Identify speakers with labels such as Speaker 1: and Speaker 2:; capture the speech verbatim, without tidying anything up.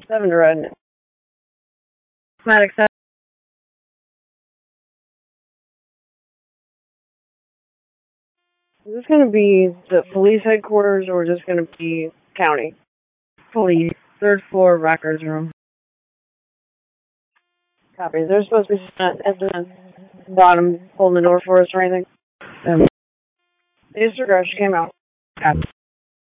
Speaker 1: seven to red. Automatic seven. Is this going to be the police headquarters or is this going to be county? Police. Third floor records room. Copy. Is there supposed to be someone at the bottom holding the door for us or anything? Um, the district guard, she came out. Copy.